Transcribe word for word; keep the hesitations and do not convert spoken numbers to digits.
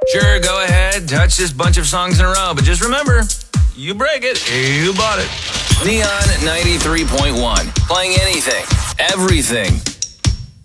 Sure, go ahead, touch this bunch of songs in a row, but just remember, you break it, you bought it. Neon ninety-three point one, playing anything, everything.